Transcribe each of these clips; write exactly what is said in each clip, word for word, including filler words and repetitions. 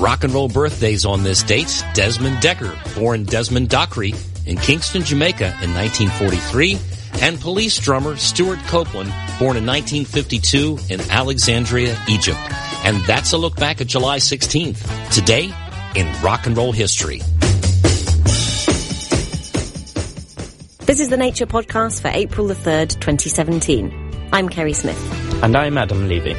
rock and roll birthdays on this date. Desmond Decker, born Desmond Dockery in Kingston, Jamaica in nineteen forty-three, and Police drummer Stuart Copeland, born in nineteen fifty-two in Alexandria, Egypt. And that's a look back at July sixteenth, today in rock and roll history. This is the Nature Podcast for April the third, twenty seventeen. I'm Kerry Smith. And I'm Adam Levy.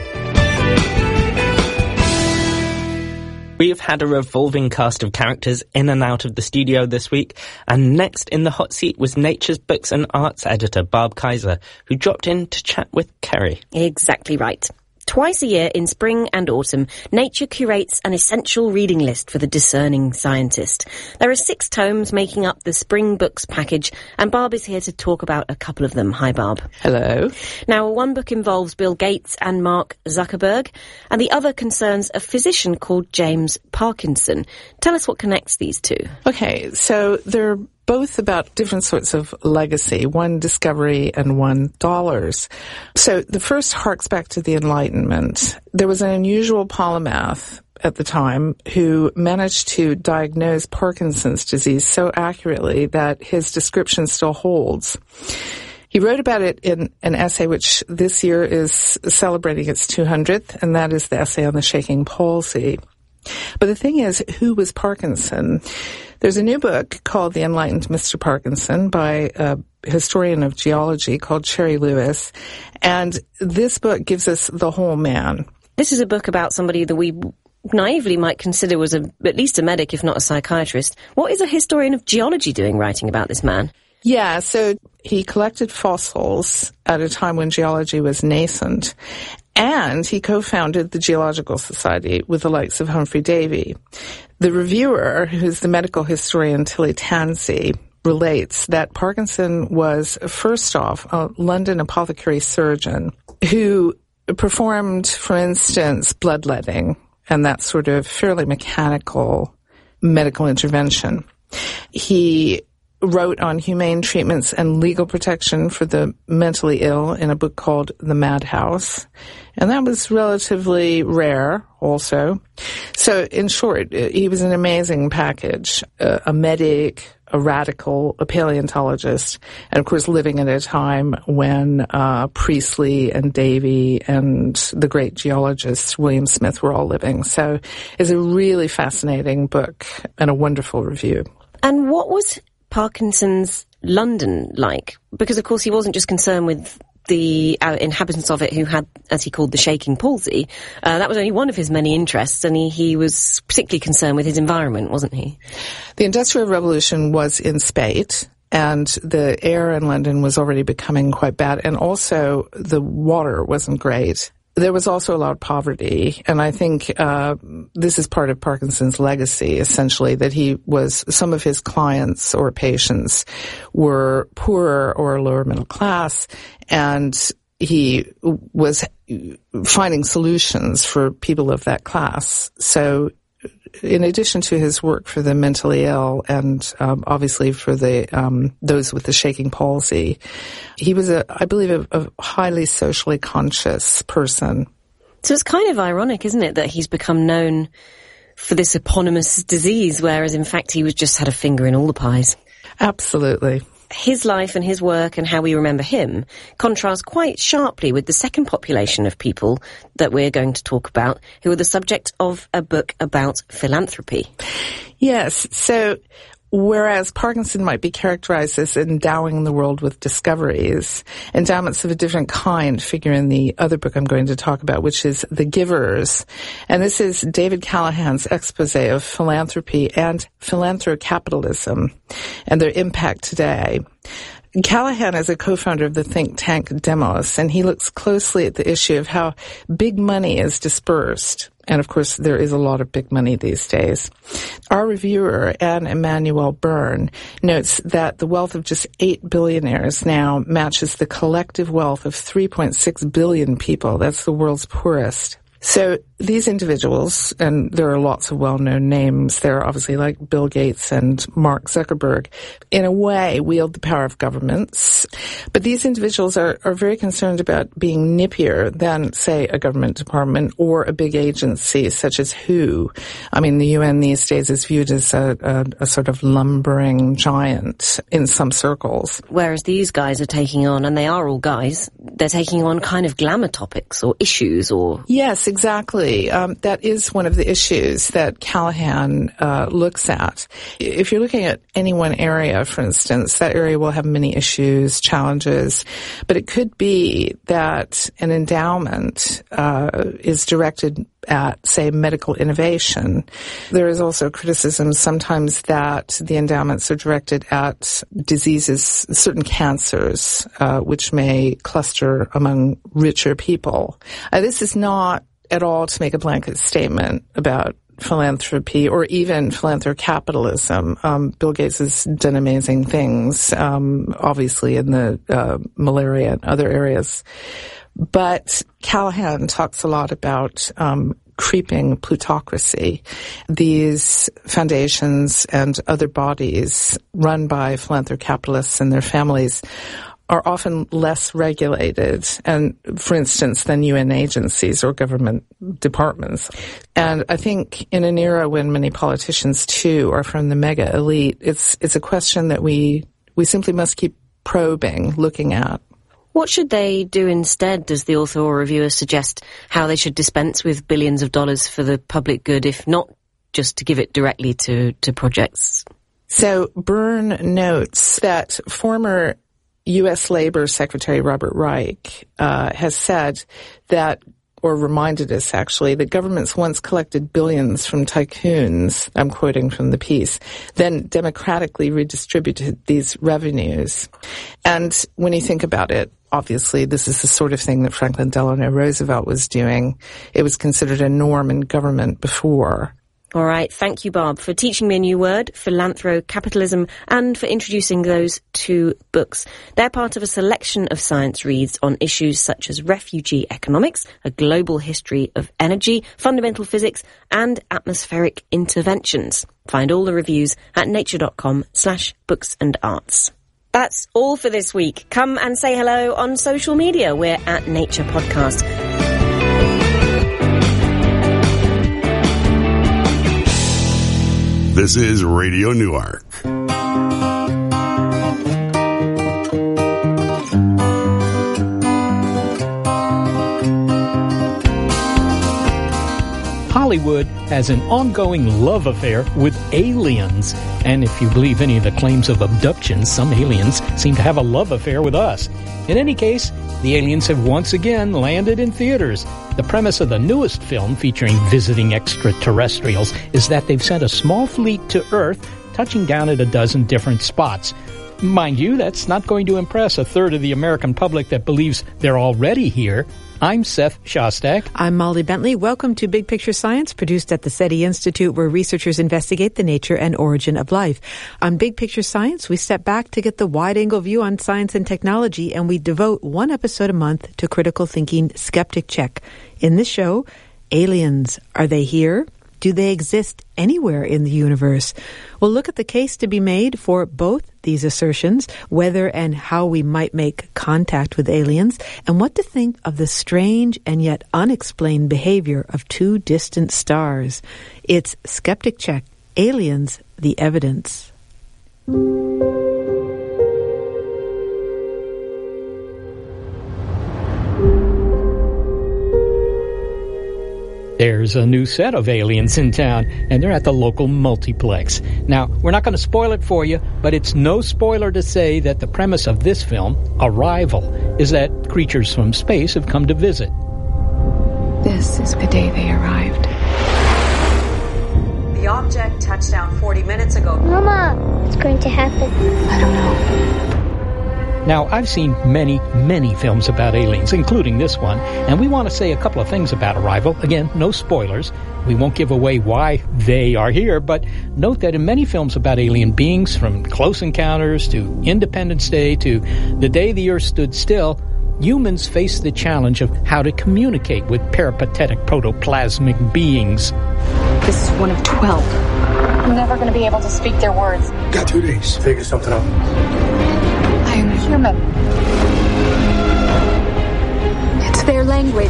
We have had a revolving cast of characters in and out of the studio this week, and next in the hot seat was Nature's Books and Arts editor Barb Kaiser, who dropped in to chat with Kerry. Exactly right. Twice a year, in spring and autumn, Nature curates an essential reading list for the discerning scientist. There are six tomes making up the Spring Books package, and Barb is here to talk about a couple of them. Hi, Barb. Hello. Now, one book involves Bill Gates and Mark Zuckerberg, and the other concerns a physician called James Parkinson. Tell us what connects these two. Okay, so they're both about different sorts of legacy, one discovery and one dollars. So the first harks back to the Enlightenment. There was an unusual polymath at the time who managed to diagnose Parkinson's disease so accurately that his description still holds. He wrote about it in an essay which this year is celebrating its two hundredth, and that is the essay on the shaking palsy. But the thing is, who was Parkinson? There's a new book called The Enlightened Mister Parkinson by a historian of geology called Cherry Lewis, and this book gives us the whole man. This is a book about somebody that we naively might consider was a, at least a medic, if not a psychiatrist. What is a historian of geology doing writing about this man? Yeah, so he collected fossils at a time when geology was nascent, and he co-founded the Geological Society with the likes of Humphrey Davy. The reviewer, who's the medical historian Tilly Tansey, relates that Parkinson was, first off, a London apothecary surgeon who performed, for instance, bloodletting and that sort of fairly mechanical medical intervention. He wrote on humane treatments and legal protection for the mentally ill in a book called The Madhouse. And that was relatively rare also. So in short, he was an amazing package, uh, a medic, a radical, a paleontologist, and of course living at a time when uh, Priestley and Davy and the great geologists William Smith were all living. So it's a really fascinating book and a wonderful review. And what was Parkinson's London like? Because, of course, he wasn't just concerned with the uh, inhabitants of it who had, as he called, the shaking palsy. Uh, that was only one of his many interests, and he, he was particularly concerned with his environment, wasn't he? The Industrial Revolution was in spate, and the air in London was already becoming quite bad, and also the water wasn't great. There was also a lot of poverty, and I think uh this is part of Parkinson's legacy, essentially, that he was, some of his clients or patients were poorer or lower middle class, and he was finding solutions for people of that class. So in addition to his work for the mentally ill and um, obviously for the um, those with the shaking palsy, he was, a, I believe, a, a highly socially conscious person. So it's kind of ironic, isn't it, that he's become known for this eponymous disease, whereas in fact he was just had a finger in all the pies. Absolutely. His life and his work and how we remember him contrast quite sharply with the second population of people that we're going to talk about, who are the subject of a book about philanthropy. Yes. So whereas Parkinson might be characterized as endowing the world with discoveries, endowments of a different kind figure in the other book I'm going to talk about, which is The Givers. And this is David Callahan's expose of philanthropy and philanthrocapitalism and their impact today. Callahan is a co-founder of the think tank Demos, and he looks closely at the issue of how big money is dispersed. And of course, there is a lot of big money these days. Our reviewer, Anne Emanuel Byrne, notes that the wealth of just eight billionaires now matches the collective wealth of three point six billion people. That's the world's poorest. So these individuals, and there are lots of well-known names, they're obviously like Bill Gates and Mark Zuckerberg, in a way wield the power of governments. But these individuals are, are very concerned about being nippier than, say, a government department or a big agency such as W H O. I mean, the U N these days is viewed as a, a, a sort of lumbering giant in some circles. Whereas these guys are taking on, and they are all guys, they're taking on kind of glamour topics or issues or... Yes, exactly. Um, that is one of the issues that Callaghan uh, looks at. If you're looking at any one area, for instance, that area will have many issues, challenges, but it could be that an endowment uh, is directed at, say, medical innovation. There is also criticism sometimes that the endowments are directed at diseases, certain cancers, uh, which may cluster among richer people. Uh, this is not at all to make a blanket statement about philanthropy or even philanthrocapitalism. Um, Bill Gates has done amazing things, um, obviously in the uh, malaria and other areas. But Callaghan talks a lot about um, creeping plutocracy. These foundations and other bodies run by philanthrocapitalists and their families are often less regulated, and for instance, than U N agencies or government departments. And I think in an era when many politicians too are from the mega elite, it's it's a question that we we simply must keep probing, looking at. What should they do instead? Does the author or reviewer suggest how they should dispense with billions of dollars for the public good, if not just to give it directly to, to projects? So Byrne notes that former U S Labor Secretary Robert Reich uh, has said that, or reminded us actually, that governments once collected billions from tycoons, I'm quoting from the piece, then democratically redistributed these revenues. And when you think about it, obviously this is the sort of thing that Franklin Delano Roosevelt was doing. It was considered a norm in government before. All right. Thank you, Barb, for teaching me a new word, philanthrocapitalism, and for introducing those two books. They're part of a selection of science reads on issues such as refugee economics, a global history of energy, fundamental physics, and atmospheric interventions. Find all the reviews at nature.com slash books and arts. That's all for this week. Come and say hello on social media. We're at Nature Podcast. This is Radio Newark. Hollywood has an ongoing love affair with aliens. And if you believe any of the claims of abductions, some aliens seem to have a love affair with us. In any case, the aliens have once again landed in theaters. The premise of the newest film featuring visiting extraterrestrials is that they've sent a small fleet to Earth, touching down at a dozen different spots. Mind you, that's not going to impress a third of the American public that believes they're already here. I'm Seth Shostak. I'm Molly Bentley. Welcome to Big Picture Science, produced at the SETI Institute, where researchers investigate the nature and origin of life. On Big Picture Science, we step back to get the wide-angle view on science and technology, and we devote one episode a month to critical thinking Skeptic Check. In this show, aliens. Are they here? Do they exist anywhere in the universe? We'll look at the case to be made for both these assertions, whether and how we might make contact with aliens, and what to think of the strange and yet unexplained behavior of two distant stars. It's Skeptic Check, Aliens, the Evidence. There's a new set of aliens in town, and they're at the local multiplex. Now, we're not going to spoil it for you, but it's no spoiler to say that the premise of this film, Arrival, is that creatures from space have come to visit. This is the day they arrived. The object touched down forty minutes ago. Mama, what's going to happen? I don't know. Now, I've seen many, many films about aliens, including this one, and we want to say a couple of things about Arrival. Again, no spoilers. We won't give away why they are here, but note that in many films about alien beings, from Close Encounters to Independence Day to The Day the Earth Stood Still, humans face the challenge of how to communicate with peripatetic protoplasmic beings. This is one of twelve. I'm never going to be able to speak their words. Got two days. Figure something out. I am human. It's their language.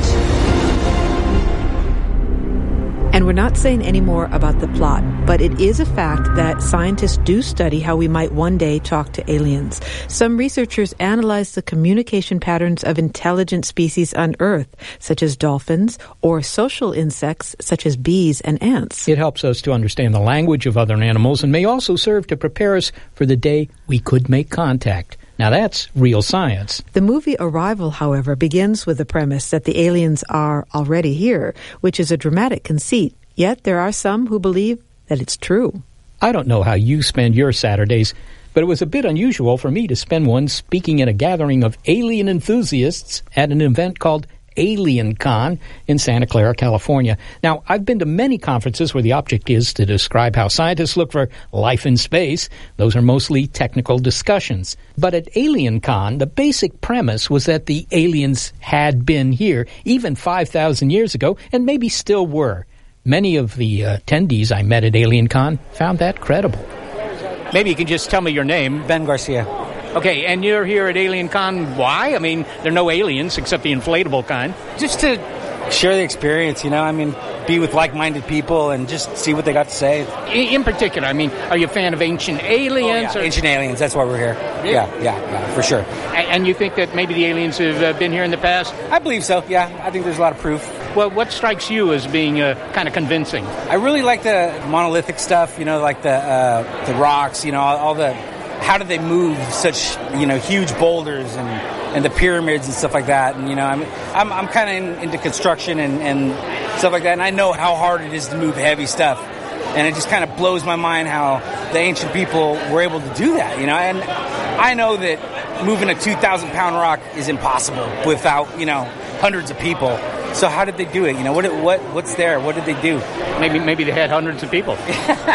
And we're not saying any more about the plot, but it is a fact that scientists do study how we might one day talk to aliens. Some researchers analyze the communication patterns of intelligent species on Earth, such as dolphins, or social insects, such as bees and ants. It helps us to understand the language of other animals and may also serve to prepare us for the day we could make contact. Now that's real science. The movie Arrival, however, begins with the premise that the aliens are already here, which is a dramatic conceit. Yet there are some who believe that it's true. I don't know how you spend your Saturdays, but it was a bit unusual for me to spend one speaking at a gathering of alien enthusiasts at an event called Alien Con in Santa Clara, California. Now, I've been to many conferences where the object is to describe how scientists look for life in space. Those are mostly technical discussions. But at Alien Con, the basic premise was that the aliens had been here even five thousand years ago and maybe still were. Many of the uh, attendees I met at Alien Con found that credible. Maybe you can just tell me your name. Ben Garcia. Okay, and you're here at Alien Con. Why? I mean, there are no aliens except the inflatable kind. Just to share the experience, you know. I mean, be with like-minded people and just see what they got to say. In, in particular, I mean, are you a fan of Ancient Aliens? Oh, yeah. Or? Ancient Aliens, that's why we're here. Really? Yeah, yeah, yeah, for sure. And, and you think that maybe the aliens have uh, been here in the past? I believe so, yeah. I think there's a lot of proof. Well, what strikes you as being uh, kind of convincing? I really like the monolithic stuff, you know, like the uh, the rocks, you know, all, all the... How do they move such, you know, huge boulders and, and the pyramids and stuff like that? And, you know, I'm I'm, I'm kind of in, into construction and, and stuff like that, and I know how hard it is to move heavy stuff. And it just kind of blows my mind how the ancient people were able to do that, you know. And I know that moving a two thousand pound rock is impossible without, you know, hundreds of people. So how did they do it? You know, what what what's there? What did they do? Maybe maybe they had hundreds of people.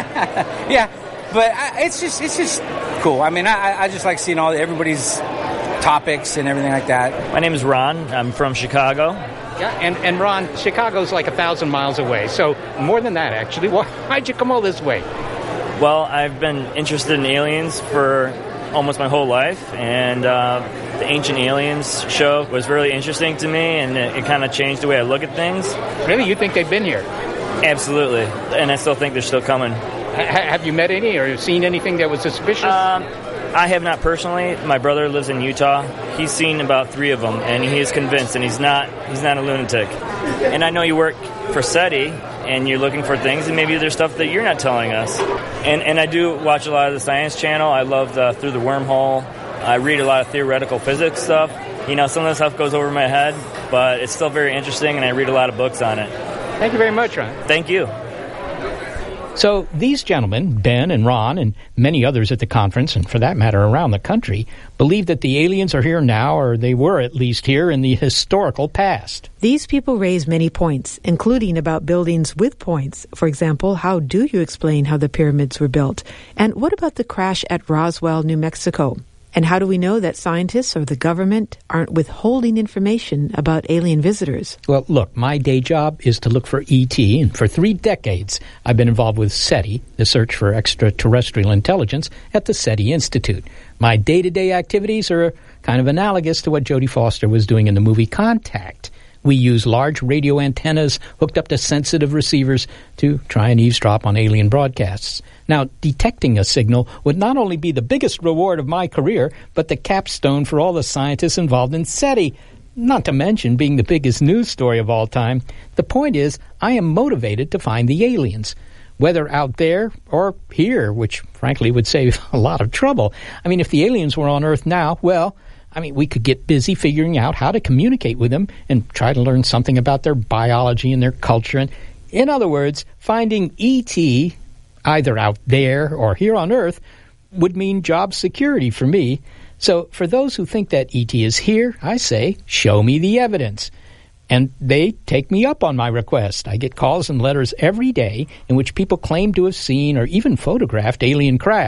Yeah. But I, it's just it's just cool. I mean, I, I just like seeing all everybody's topics and everything like that. My name is Ron. I'm from Chicago. Yeah, and, and Ron, Chicago's like a thousand miles away. So more than that, actually. Why, why'd you come all this way? Well, I've been interested in aliens for almost my whole life, and uh, the Ancient Aliens show was really interesting to me, and it, it kind of changed the way I look at things. Really? You think they've been here? Absolutely. And I still think they're still coming. Have you met any or seen anything that was suspicious? Um, I have not personally. My brother lives in Utah. He's seen about three of them, and he is convinced, and he's not he's not a lunatic. And I know you work for SETI, and you're looking for things, and maybe there's stuff that you're not telling us. And and I do watch a lot of the Science Channel. I love the Through the Wormhole. I read a lot of theoretical physics stuff. You know, some of the stuff goes over my head, but it's still very interesting, and I read a lot of books on it. Thank you very much, Ron. Thank you. So these gentlemen, Ben and Ron, and many others at the conference, and for that matter around the country, believe that the aliens are here now, or they were at least here in the historical past. These people raise many points, including about buildings with points. For example, how do you explain how the pyramids were built? And what about the crash at Roswell, New Mexico? And how do we know that scientists or the government aren't withholding information about alien visitors? Well, look, my day job is to look for E T, and for three decades I've been involved with SETI, the Search for Extraterrestrial Intelligence, at the SETI Institute. My day-to-day activities are kind of analogous to what Jodie Foster was doing in the movie Contact. We use large radio antennas hooked up to sensitive receivers to try and eavesdrop on alien broadcasts. Now, detecting a signal would not only be the biggest reward of my career, but the capstone for all the scientists involved in SETI, not to mention being the biggest news story of all time. The point is, I am motivated to find the aliens, whether out there or here, which frankly would save a lot of trouble. I mean, if the aliens were on Earth now, well, I mean, we could get busy figuring out how to communicate with them and try to learn something about their biology and their culture. And in other words, finding E T, either out there or here on Earth, would mean job security for me. So for those who think that E T is here, I say, show me the evidence. And they take me up on my request. I get calls and letters every day in which people claim to have seen or even photographed alien craft.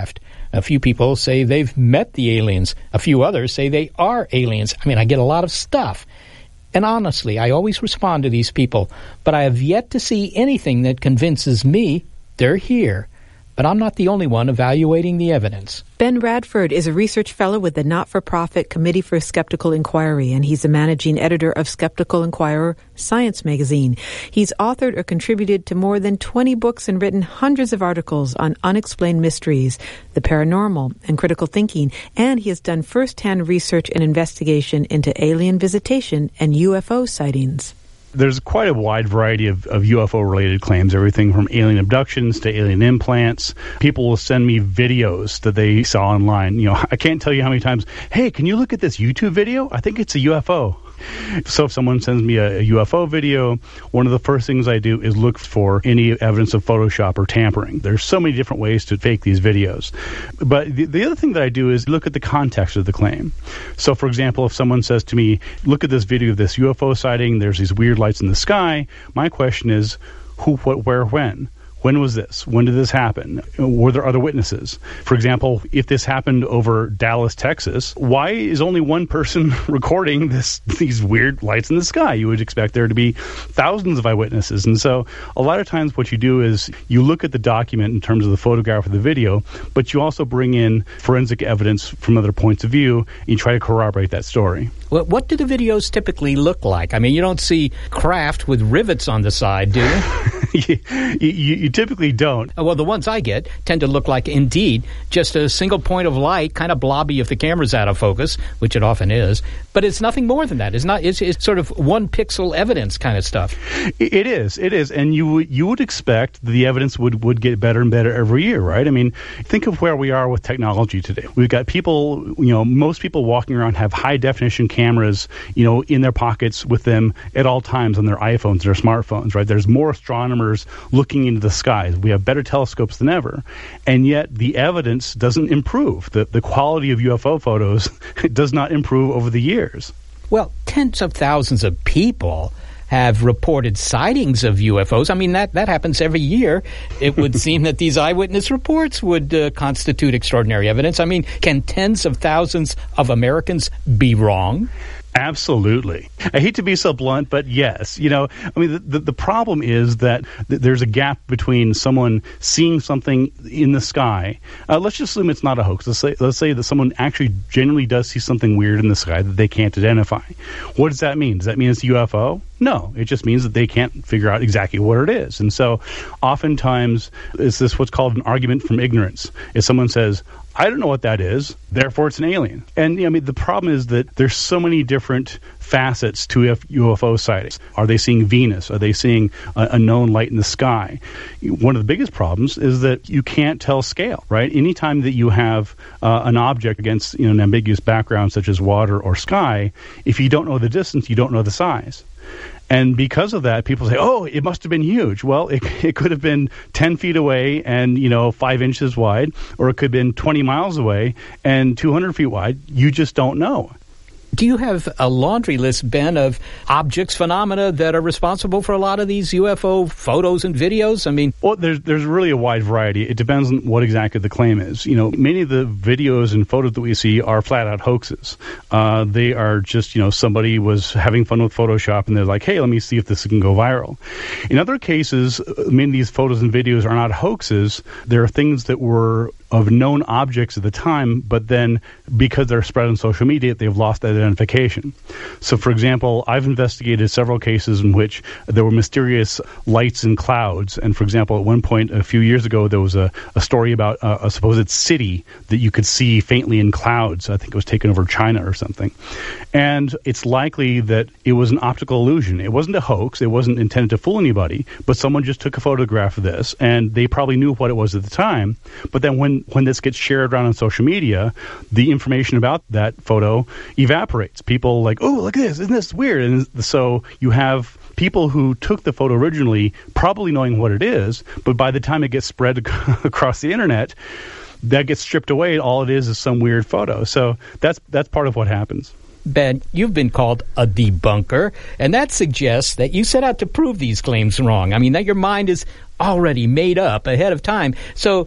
A few people say they've met the aliens. A few others say they are aliens. I mean, I get a lot of stuff. And honestly, I always respond to these people, but I have yet to see anything that convinces me they're here. But I'm not the only one evaluating the evidence. Ben Radford is a research fellow with the not-for-profit Committee for Skeptical Inquiry, and he's the managing editor of Skeptical Inquirer Science magazine. He's authored or contributed to more than twenty books and written hundreds of articles on unexplained mysteries, the paranormal, and critical thinking, and he has done first-hand research and investigation into alien visitation and U F O sightings. There's quite a wide variety of, of U F O-related claims, everything from alien abductions to alien implants. People will send me videos that they saw online. You know, I can't tell you how many times, hey, can you look at this YouTube video? I think it's a U F O. So if someone sends me a, a U F O video, one of the first things I do is look for any evidence of Photoshop or tampering. There's so many different ways to fake these videos. But the, the other thing that I do is look at the context of the claim. So, for example, if someone says to me, look at this video of this U F O sighting, there's these weird lights in the sky, my question is, who, what, where, when? When was this? When did this happen? Were there other witnesses? For example, if this happened over Dallas, Texas, why is only one person recording this these weird lights in the sky? You would expect there to be thousands of eyewitnesses. And so a lot of times what you do is you look at the document in terms of the photograph or the video, but you also bring in forensic evidence from other points of view, and you try to corroborate that story. Well, what do the videos typically look like? I mean, you don't see craft with rivets on the side, do you? you, you, you typically don't. Well, the ones I get tend to look like, indeed, just a single point of light, kind of blobby if the camera's out of focus, which it often is. But it's nothing more than that. It's not. It's, it's sort of one pixel evidence kind of stuff. It is. It is. And you you would expect the evidence would, would get better and better every year, right? I mean, think of where we are with technology today. We've got people, you know, most people walking around have high-definition cameras, you know, in their pockets with them at all times on their iPhones, their smartphones, right? There's more astronomers looking into the skies. We have better telescopes than ever. And yet the evidence doesn't improve. The, the quality of U F O photos does not improve over the years. Well, tens of thousands of people have reported sightings of U F Os. I mean, that, that happens every year. It would seem that these eyewitness reports would uh, constitute extraordinary evidence. I mean, can tens of thousands of Americans be wrong? Absolutely. I hate to be so blunt, but yes. You know, I mean, the, the, the problem is that th- there's a gap between someone seeing something in the sky. Uh, let's just assume it's not a hoax. Let's say, let's say that someone actually genuinely does see something weird in the sky that they can't identify. What does that mean? Does that mean it's a U F O? No, it just means that they can't figure out exactly what it is. And so oftentimes it's this what's called an argument from ignorance. If someone says, I don't know what that is, therefore it's an alien. And you know, I mean, the problem is that there's so many different facets to U F O sightings. Are they seeing Venus? Are they seeing a, a known light in the sky? One of the biggest problems is that you can't tell scale, right? Anytime that you have uh, an object against, you know, an ambiguous background such as water or sky, if you don't know the distance, you don't know the size. And because of that, people say, oh, it must have been huge. Well, it, it could have been ten feet away and, you know, five inches wide, or it could have been twenty miles away and two hundred feet wide. You just don't know. Do you have a laundry list, Ben, of objects, phenomena that are responsible for a lot of these U F O photos and videos? I mean, well, there's there's really a wide variety. It depends on what exactly the claim is. You know, many of the videos and photos that we see are flat out hoaxes. Uh, they are just, you know, somebody was having fun with Photoshop and they're like, hey, let me see if this can go viral. In other cases, many of these photos and videos are not hoaxes. There are things that were of known objects at the time, but then because they're spread on social media, they've lost identification. So, for example, I've investigated several cases in which there were mysterious lights in clouds. And, for example, at one point a few years ago, there was a, a story about a, a supposed city that you could see faintly in clouds. I think it was taken over China or something. And it's likely that it was an optical illusion. It wasn't a hoax. It wasn't intended to fool anybody, but someone just took a photograph of this, and they probably knew what it was at the time. But then when when this gets shared around on social media, the information about that photo evaporates. People like, oh, look at this, isn't this weird? And so you have people who took the photo originally probably knowing what it is, but by the time it gets spread across the internet, that gets stripped away. All it is is some weird photo. So that's that's part of what happens. Ben, you've been called a debunker, and that suggests that you set out to prove these claims wrong. I mean, that your mind is already made up ahead of time. So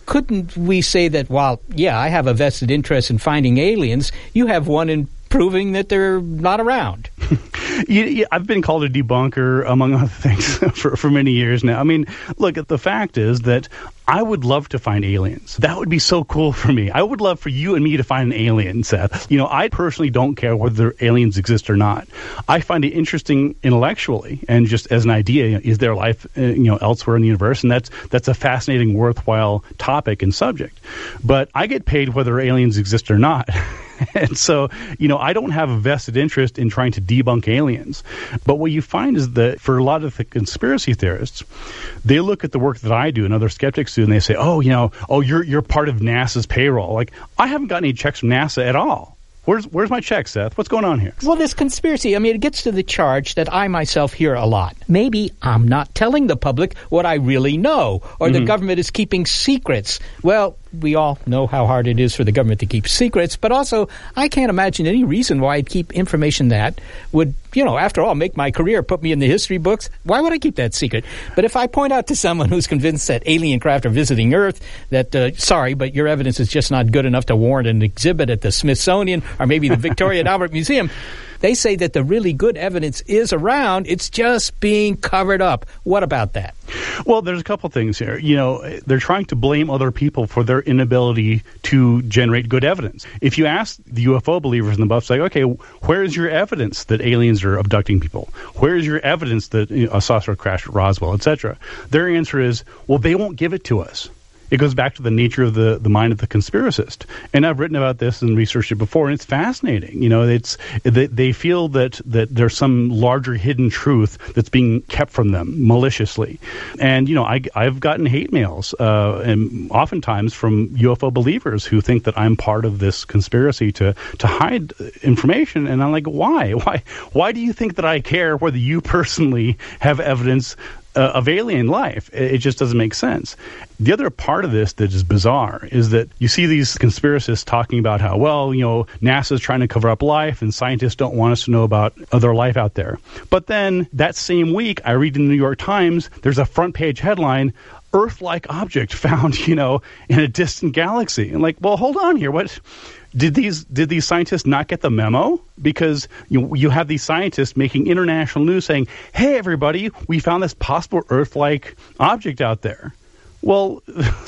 couldn't we say that, while, yeah, I have a vested interest in finding aliens, you have one in proving that they're not around? you, you, I've been called a debunker, among other things, for, for many years now. I mean, look, the fact is that I would love to find aliens. That would be so cool for me. I would love for you and me to find an alien, Seth. You know, I personally don't care whether aliens exist or not. I find it interesting intellectually and just as an idea. You know, is there life, uh, you know, elsewhere in the universe? And that's that's a fascinating, worthwhile topic and subject. But I get paid whether aliens exist or not. And so, you know, I don't have a vested interest in trying to debunk aliens. But what you find is that for a lot of the conspiracy theorists, they look at the work that I do and other skeptics do, and they say, oh, you know, oh, you're you're part of NASA's payroll. Like, I haven't got any checks from NASA at all. Where's where's my check, Seth? What's going on here? Well, this conspiracy, I mean, it gets to the charge that I myself hear a lot. Maybe I'm not telling the public what I really know, or mm-hmm. the government is keeping secrets. Well, we all know how hard it is for the government to keep secrets, but also I can't imagine any reason why I'd keep information that would, you know, after all, make my career, put me in the history books. Why would I keep that secret? But if I point out to someone who's convinced that alien craft are visiting Earth, that, uh, sorry, but your evidence is just not good enough to warrant an exhibit at the Smithsonian or maybe the Victoria and Albert Museum, they say that the really good evidence is around. It's just being covered up. What about that? Well, there's a couple things here. You know, they're trying to blame other people for their inability to generate good evidence. If you ask the U F O believers in the buff, say, okay, where is your evidence that aliens are abducting people? Where is your evidence that, you know, a saucer crashed at Roswell, et cetera? Their answer is, well, they won't give it to us. It goes back to the nature of the, the mind of the conspiracist. And I've written about this and researched it before, and it's fascinating. You know, it's they, they feel that, that there's some larger hidden truth that's being kept from them maliciously. And, you know, I, I've gotten hate mails, uh, and oftentimes from U F O believers who think that I'm part of this conspiracy to, to hide information. And I'm like, why? Why? Why do you think that I care whether you personally have evidence Uh, of alien life? It just doesn't make sense. The other part of this that is bizarre is that you see these conspiracists talking about how, well, you know, NASA's trying to cover up life and scientists don't want us to know about other life out there. But then that same week, I read in the New York Times, there's a front page headline, Earth-like object found, you know, in a distant galaxy. And like, well, hold on here. What... Did these did these scientists not get the memo? Because you you have these scientists making international news saying, "Hey, everybody, we found this possible Earth-like object out there." Well,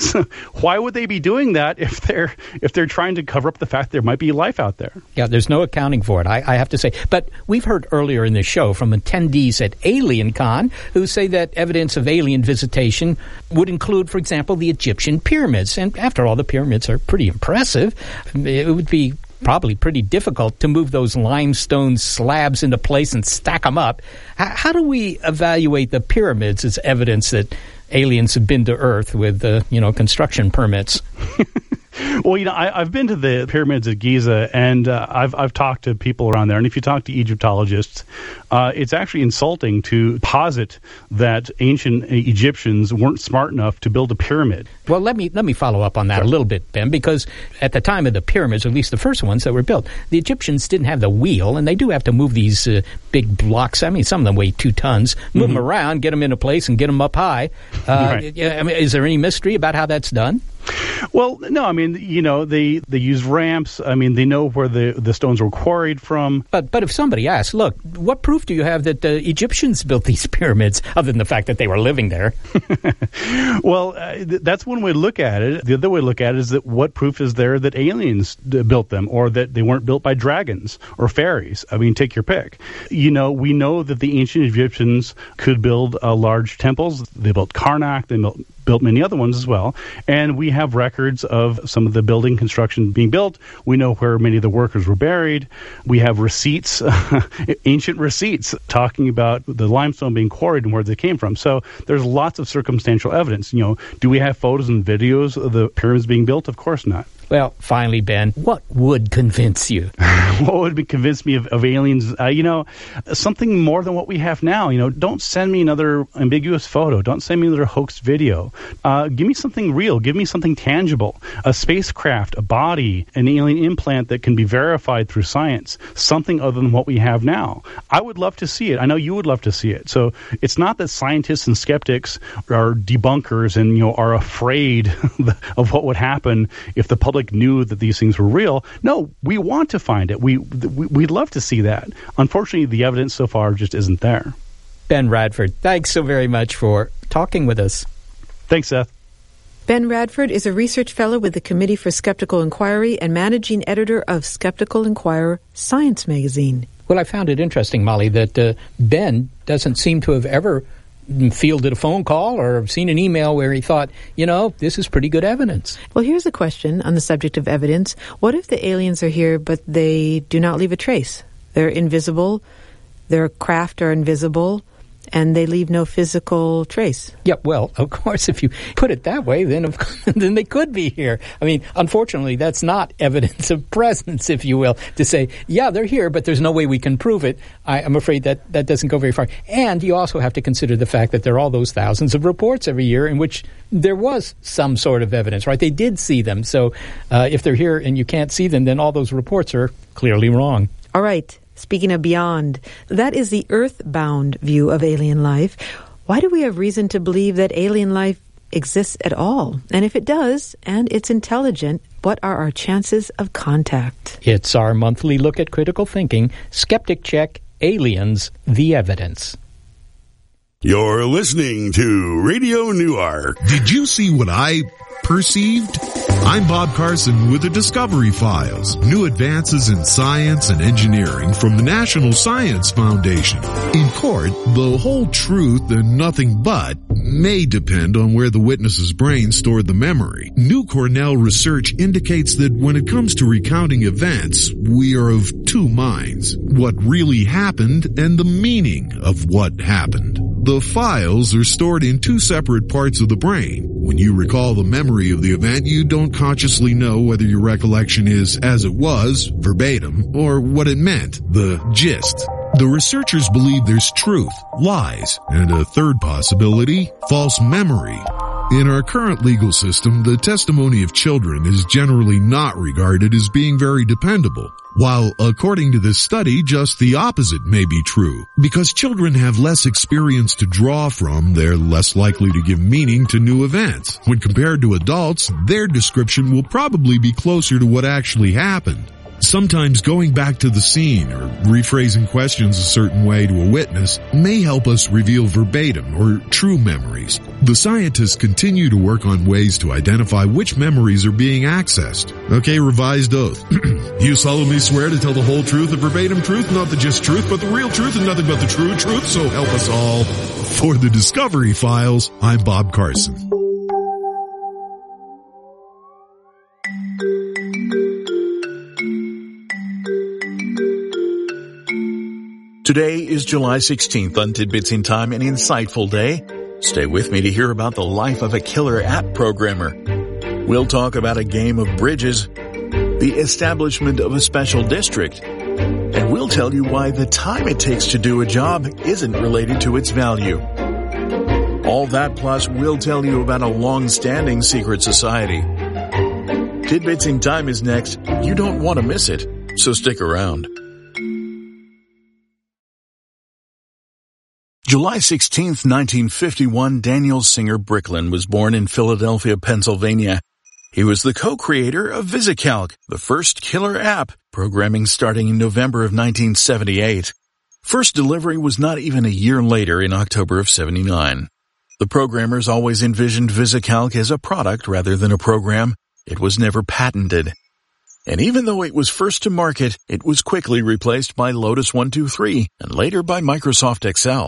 why would they be doing that if they're if they're trying to cover up the fact there might be life out there? Yeah, there's no accounting for it, I, I have to say. But we've heard earlier in the show from attendees at AlienCon who say that evidence of alien visitation would include, for example, the Egyptian pyramids. And after all, the pyramids are pretty impressive. It would be probably pretty difficult to move those limestone slabs into place and stack them up. How, how do we evaluate the pyramids as evidence that aliens have been to Earth with, uh, you know, construction permits? Well, you know, I, I've been to the pyramids at Giza, and uh, I've I've talked to people around there. And if you talk to Egyptologists, uh, it's actually insulting to posit that ancient Egyptians weren't smart enough to build a pyramid. Well, let me let me follow up on that a little bit, Ben, because at the time of the pyramids, at least the first ones that were built, the Egyptians didn't have the wheel, and they do have to move these uh, big blocks. I mean, some of them weigh two tons. Move mm-hmm. them around, get them into place, and get them up high. Uh, right. I mean, is there any mystery about how that's done? Well, no, I mean, you know, they, they use ramps. I mean, they know where the, the stones were quarried from. But but if somebody asks, look, what proof do you have that the Egyptians built these pyramids, other than the fact that they were living there? Well, uh, th- that's one way to look at it. The other way to look at it is that what proof is there that aliens d- built them, or that they weren't built by dragons or fairies? I mean, take your pick. You know, we know that the ancient Egyptians could build uh, large temples. They built Karnak. They built built many other ones as well. And we have records of some of the building construction being built. We know where many of the workers were buried. We have receipts, ancient receipts, talking about the limestone being quarried and where they came from. So there's lots of circumstantial evidence. You know, do we have photos and videos of the pyramids being built? Of course not. Well, finally, Ben, what would convince you? what would be convince me of, of aliens? Uh, you know, something more than what we have now. You know, don't send me another ambiguous photo. Don't send me another hoaxed video. Uh, give me something real. Give me something tangible. A spacecraft, a body, an alien implant that can be verified through science. Something other than what we have now. I would love to see it. I know you would love to see it. So it's not that scientists and skeptics are debunkers and, you know, are afraid of what would happen if the public knew that these things were real. No, we want to find it. We, we we'd love to see that. Unfortunately, the evidence so far just isn't there. Ben Radford, thanks so very much for talking with us. Thanks, Seth. Ben Radford is a research fellow with the Committee for Skeptical Inquiry and managing editor of Skeptical Inquirer Science magazine. Well, I found it interesting, Molly, that uh, Ben doesn't seem to have ever fielded a phone call or seen an email where he thought, you know, this is pretty good evidence. Well, here's a question on the subject of evidence. What if the aliens are here, but they do not leave a trace? They're invisible, their craft are invisible, and they leave no physical trace. Yeah, well, of course, if you put it that way, then of, then they could be here. I mean, unfortunately, that's not evidence of presence, if you will, to say, yeah, they're here, but there's no way we can prove it. I, I'm afraid that that doesn't go very far. And you also have to consider the fact that there are all those thousands of reports every year in which there was some sort of evidence, right? They did see them. So uh, if they're here and you can't see them, then all those reports are clearly wrong. All right. Speaking of beyond, that is the earthbound view of alien life. Why do we have reason to believe that alien life exists at all? And if it does, and it's intelligent, what are our chances of contact? It's our monthly look at critical thinking. Skeptic Check, Aliens, the Evidence. You're listening to Radio Newark. Did you see what I perceived? I'm Bob Carson with the Discovery Files, new advances in science and engineering from the National Science Foundation. In court, the whole truth and nothing but may depend on where the witness's brain stored the memory. New Cornell research indicates that when it comes to recounting events, we are of two minds: what really happened and the meaning of what happened. The files are stored in two separate parts of the brain. When you recall the memory of the event, you don't consciously know whether your recollection is as it was, verbatim, or what it meant, the gist. The researchers believe there's truth, lies, and a third possibility, false memory. In our current legal system, the testimony of children is generally not regarded as being very dependable, while according to this study, just the opposite may be true. Because children have less experience to draw from, they're less likely to give meaning to new events. When compared to adults, their description will probably be closer to what actually happened. Sometimes going back to the scene or rephrasing questions a certain way to a witness may help us reveal verbatim or true memories. The scientists continue to work on ways to identify which memories are being accessed. Okay, revised oath. You solemnly swear to tell the whole truth, the verbatim truth, not the just truth, but the real truth and nothing but the true truth, so help us all. For the Discovery Files, I'm Bob Carson. Today is July sixteenth on Tidbits in Time, an insightful day. Stay with me to hear about the life of a killer app programmer. We'll talk about a game of bridges, the establishment of a special district, and we'll tell you why the time it takes to do a job isn't related to its value. All that plus we'll tell you about a long-standing secret society. Tidbits in Time is next. You don't want to miss it, so stick around. July sixteenth, nineteen fifty-one, Daniel Singer Bricklin was born in Philadelphia, Pennsylvania. He was the co-creator of VisiCalc, the first killer app, programming starting in November of nineteen seventy-eight. First delivery was not even a year later in October of seventy-nine. The programmers always envisioned VisiCalc as a product rather than a program. It was never patented. And even though it was first to market, it was quickly replaced by Lotus one two three and later by Microsoft Excel.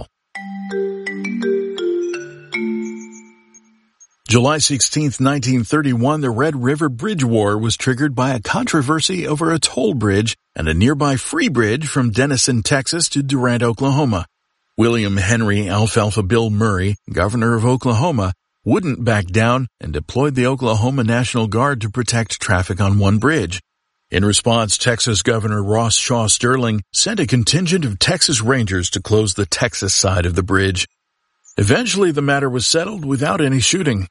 July sixteenth, nineteen thirty-one, the Red River Bridge War was triggered by a controversy over a toll bridge and a nearby free bridge from Denison, Texas to Durant, Oklahoma. William Henry Alfalfa Bill Murray, governor of Oklahoma, wouldn't back down and deployed the Oklahoma National Guard to protect traffic on one bridge. In response, Texas Governor Ross Shaw Sterling sent a contingent of Texas Rangers to close the Texas side of the bridge. Eventually, the matter was settled without any shooting.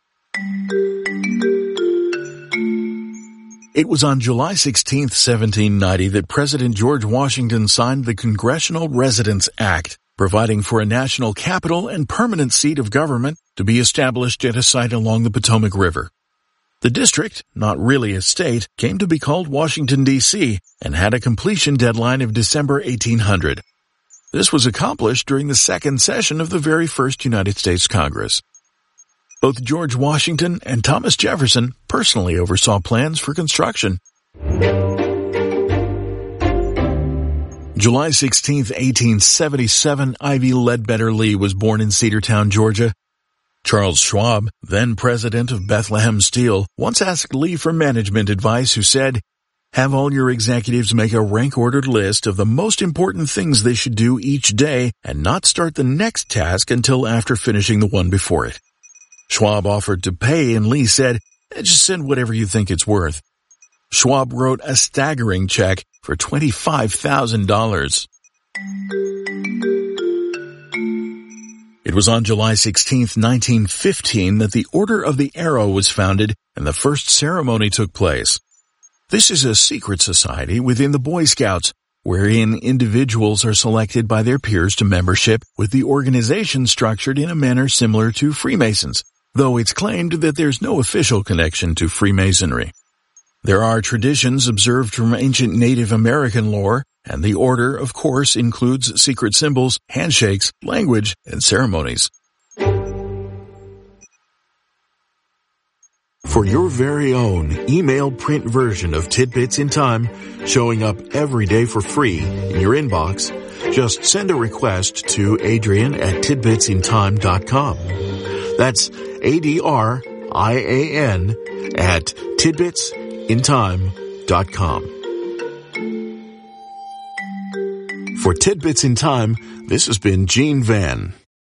It was on July sixteenth, seventeen ninety, that President George Washington signed the Congressional Residence Act, providing for a national capital and permanent seat of government to be established at a site along the Potomac River. The district, not really a state, came to be called Washington, D C, and had a completion deadline of December eighteen hundred. This was accomplished during the second session of the very first United States Congress. Both George Washington and Thomas Jefferson personally oversaw plans for construction. July sixteenth, eighteen seventy-seven, Ivy Ledbetter Lee was born in Cedartown, Georgia. Charles Schwab, then president of Bethlehem Steel, once asked Lee for management advice, who said, "Have all your executives make a rank-ordered list of the most important things they should do each day and not start the next task until after finishing the one before it." Schwab offered to pay, and Lee said, "Just send whatever you think it's worth." Schwab wrote a staggering check for twenty-five thousand dollars. It was on July sixteenth, nineteen fifteen, that the Order of the Arrow was founded and the first ceremony took place. This is a secret society within the Boy Scouts, wherein individuals are selected by their peers to membership, with the organization structured in a manner similar to Freemasons, though it's claimed that there's no official connection to Freemasonry. There are traditions observed from ancient Native American lore, and the order, of course, includes secret symbols, handshakes, language, and ceremonies. For your very own email print version of Tidbits in Time, showing up every day for free in your inbox, just send a request to Adrian at tidbits in time dot com. That's A D R I A N at tidbits in time dot com. For Tidbits in Time, this has been Gene Van.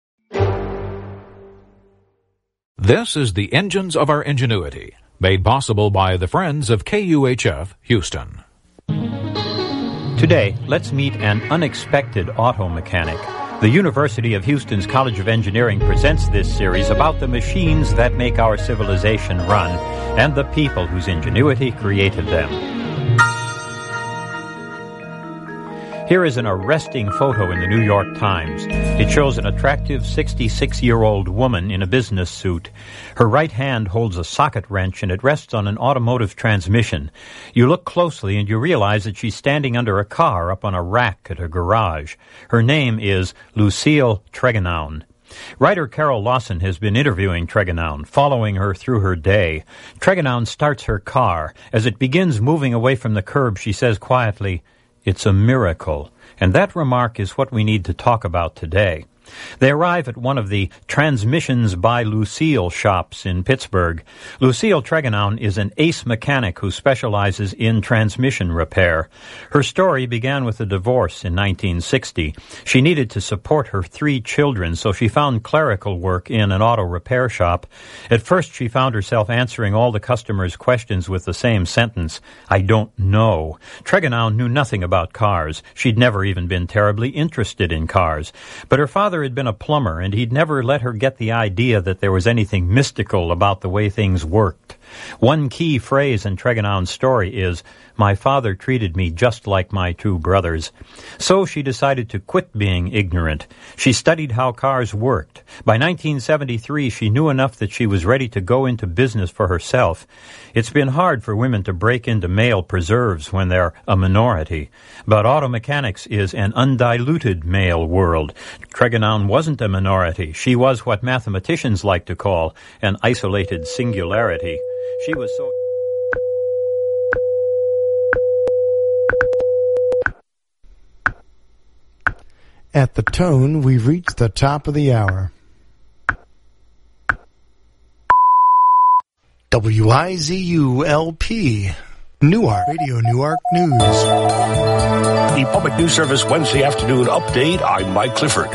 This is the Engines of Our Ingenuity, made possible by the Friends of K U H F Houston. Today, let's meet an unexpected auto mechanic. The University of Houston's College of Engineering presents this series about the machines that make our civilization run and the people whose ingenuity created them. Here is an arresting photo in the New York Times. It shows an attractive sixty-six-year-old woman in a business suit. Her right hand holds a socket wrench and it rests on an automotive transmission. You look closely and you realize that she's standing under a car up on a rack at a garage. Her name is Lucille Tregonowne. Writer Carol Lawson has been interviewing Tregonowne, following her through her day. Tregonowne starts her car. As it begins moving away from the curb, she says quietly, "It's a miracle." And that remark is what we need to talk about today. They arrive at one of the Transmissions by Lucille shops in Pittsburgh. Lucille Tregonowne is an ace mechanic who specializes in transmission repair. Her story began with a divorce in nineteen sixty. She needed to support her three children, so she found clerical work in an auto repair shop. At first, she found herself answering all the customers' questions with the same sentence, "I don't know." Tregonowne knew nothing about cars. She'd never even been terribly interested in cars. But her father had been a plumber, and he'd never let her get the idea that there was anything mystical about the way things worked. One key phrase in Tregonowne's story is, "My father treated me just like my two brothers." So she decided to quit being ignorant. She studied how cars worked. By nineteen seventy-three, she knew enough that she was ready to go into business for herself. It's been hard for women to break into male preserves when they're a minority. But auto mechanics is an undiluted male world. Tregonowne wasn't a minority. She was what mathematicians like to call an isolated singularity. She was so... At the tone, we've reached the top of the hour. W I Z U L P, Newark, Radio Newark News. The Public News Service Wednesday afternoon update. I'm Mike Clifford.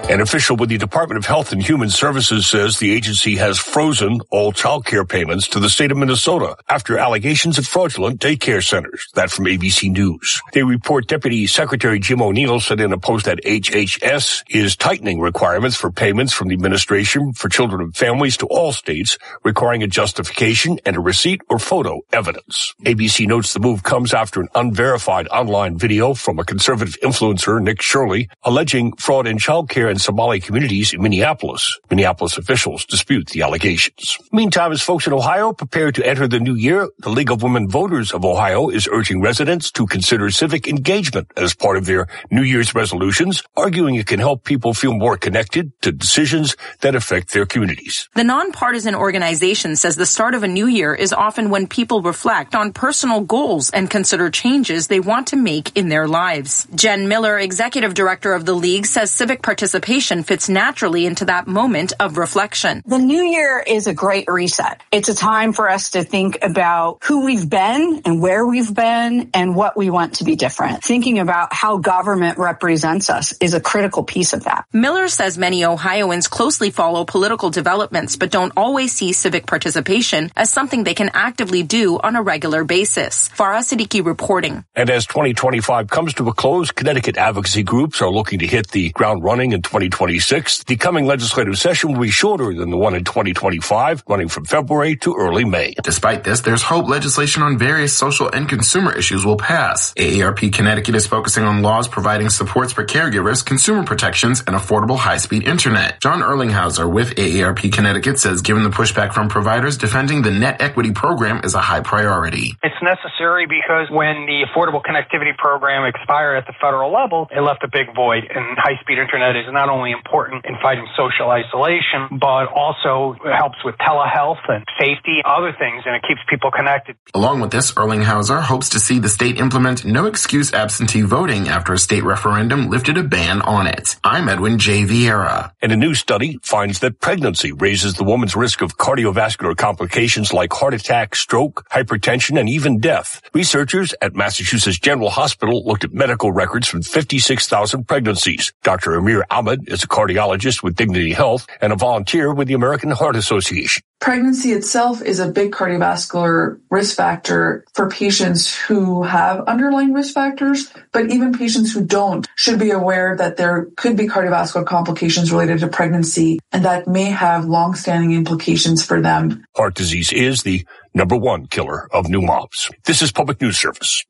An official with the Department of Health and Human Services says the agency has frozen all child care payments to the state of Minnesota after allegations of fraudulent daycare centers. That from A B C News. They report Deputy Secretary Jim O'Neill said in a post that H H S is tightening requirements for payments from the Administration for Children and Families to all states, requiring a justification and a receipt or photo evidence. A B C notes the move comes after an unverified online video from a conservative influencer, Nick Shirley, alleging fraud in child care in Somali communities in Minneapolis. Minneapolis officials dispute the allegations. Meantime, as folks in Ohio prepare to enter the new year, the League of Women Voters of Ohio is urging residents to consider civic engagement as part of their New Year's resolutions, arguing it can help people feel more connected to decisions that affect their communities. The nonpartisan organization says the start of a new year is often when people reflect on personal goals and consider changes they want to make in their lives. Jen Miller, executive director of the League, says civic participation fits naturally into that moment of reflection. The new year is a great reset. It's a time for us to think about who we've been and where we've been and what we want to be different. Thinking about how government represents us is a critical piece of that. Miller says many Ohioans closely follow political developments but don't always see civic participation as something they can actively do on a regular basis. Farah Siddiqui reporting. And as twenty twenty-five comes to a close, Connecticut advocacy groups are looking to hit the ground running in twenty twenty-six. The coming legislative session will be shorter than the one in twenty twenty-five, running from February to early May. Despite this, there's hope legislation on various social and consumer issues will pass. A A R P Connecticut is focusing on laws providing supports for caregivers, consumer protections, and affordable high-speed internet. John Erlinghauser with A A R P Connecticut says given the pushback from providers, defending the net equity program is a high priority. It's necessary because when the Affordable Connectivity Program expired at the federal level, it left a big void, and high-speed internet is not only important in fighting social isolation, but also helps with telehealth and safety, other things, and it keeps people connected. Along with this, Erlinghauser hopes to see the state implement no-excuse absentee voting after a state referendum lifted a ban on it. I'm Edwin J. Vieira. And a new study finds that pregnancy raises the woman's risk of cardiovascular complications like heart attack, stroke, hypertension, and even death. Researchers at Massachusetts General Hospital looked at medical records from fifty-six thousand pregnancies. Doctor Amir Ahmed is a cardiologist with Dignity Health and a volunteer with the American Heart Association. Pregnancy itself is a big cardiovascular risk factor for patients who have underlying risk factors, but even patients who don't should be aware that there could be cardiovascular complications related to pregnancy and that may have long-standing implications for them. Heart disease is the number one killer of new moms. This is Public News Service.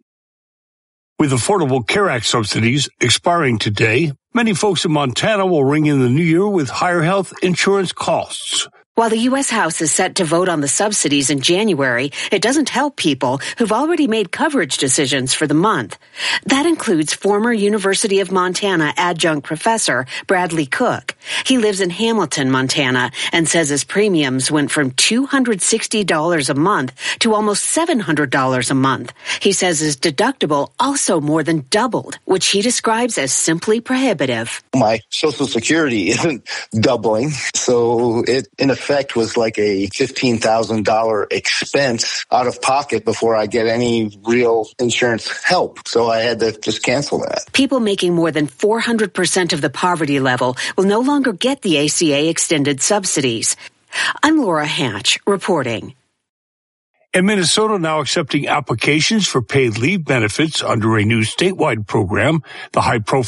With Affordable Care Act subsidies expiring today, many folks in Montana will ring in the new year with higher health insurance costs. While the U S House is set to vote on the subsidies in January, it doesn't help people who've already made coverage decisions for the month. That includes former University of Montana adjunct professor Bradley Cook. He lives in Hamilton, Montana, and says his premiums went from two hundred sixty dollars a month to almost seven hundred dollars a month. He says his deductible also more than doubled, which he describes as simply prohibitive. My Social Security isn't doubling, so it, in effect, effect was like a fifteen thousand dollars expense out of pocket before I get any real insurance help. So I had to just cancel that. People making more than four hundred percent of the poverty level will no longer get the A C A extended subsidies. I'm Laura Hatch reporting. And Minnesota now accepting applications for paid leave benefits under a new statewide program. The high-profile